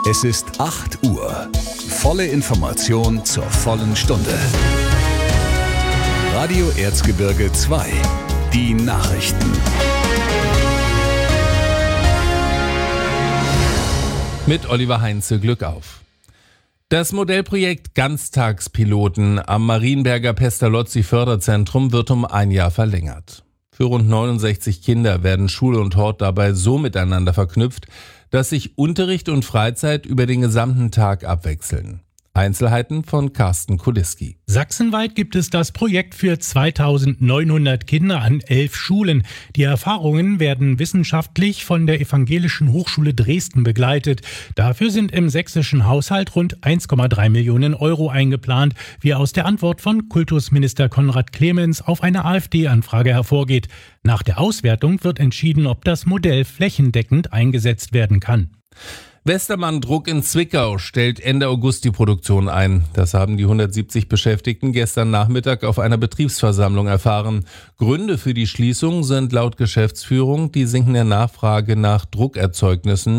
Es ist 8 Uhr. Volle Information zur vollen Stunde. Radio Erzgebirge 2. Die Nachrichten. Mit Oliver Heinze, Glück auf. Das Modellprojekt Ganztagspiloten am Marienberger Pestalozzi-Förderzentrum wird um 1 Jahr verlängert. Für rund 69 Kinder werden Schule und Hort dabei so miteinander verknüpft, dass sich Unterricht und Freizeit über den gesamten Tag abwechseln. Einzelheiten von Carsten Kuliski. Sachsenweit gibt es das Projekt für 2900 Kinder an 11 Schulen. Die Erfahrungen werden wissenschaftlich von der Evangelischen Hochschule Dresden begleitet. Dafür sind im sächsischen Haushalt rund 1,3 Millionen Euro eingeplant, wie aus der Antwort von Kultusminister Konrad Clemens auf eine AfD-Anfrage hervorgeht. Nach der Auswertung wird entschieden, ob das Modell flächendeckend eingesetzt werden kann. Westermann Druck in Zwickau stellt Ende August die Produktion ein. Das haben die 170 Beschäftigten gestern Nachmittag auf einer Betriebsversammlung erfahren. Gründe für die Schließung sind laut Geschäftsführung die sinkende Nachfrage nach Druckerzeugnissen